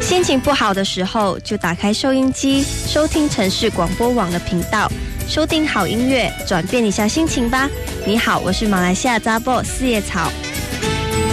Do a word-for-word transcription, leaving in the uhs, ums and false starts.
心情不好的时候，就打开收音机，收听城市广播网的频道，收听好音乐，转变一下心情吧。你好，我是马来西亚杂播四叶草。